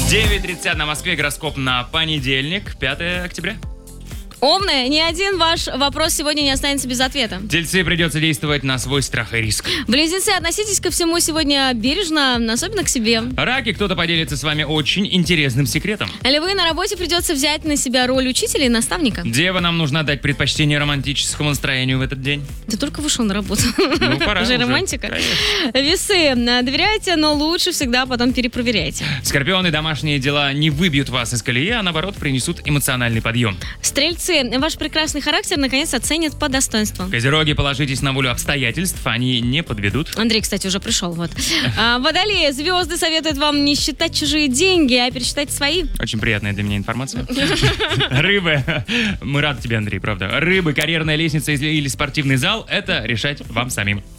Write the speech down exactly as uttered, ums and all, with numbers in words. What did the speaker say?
девять тридцать на Москве, гороскоп на понедельник, пятое октября. Овны, ни один ваш вопрос сегодня не останется без ответа. Тельцы, придется действовать на свой страх и риск. Близнецы, относитесь ко всему сегодня бережно, особенно к себе. Раки, кто-то поделится с вами очень интересным секретом. Львы, на работе придется взять на себя роль учителя и наставника. Дева, нам нужно дать предпочтение романтическому настроению в этот день. Ты только вышел на работу. Ну, пора уже. уже. Романтика. Конечно. Весы, доверяйте, но лучше всегда потом перепроверяйте. Скорпионы, домашние дела не выбьют вас из колеи, а наоборот принесут эмоциональный подъем. Стрельцы, ваш прекрасный характер наконец оценят по достоинству. Козероги, положитесь на волю обстоятельств, они не подведут. Андрей, кстати, уже пришел. Вот. А, Водолеи, звезды советуют вам не считать чужие деньги, а пересчитать свои. Очень приятная для меня информация. Рыбы, мы рады тебе, Андрей, правда. Рыбы, карьерная лестница или спортивный зал, это решать вам самим.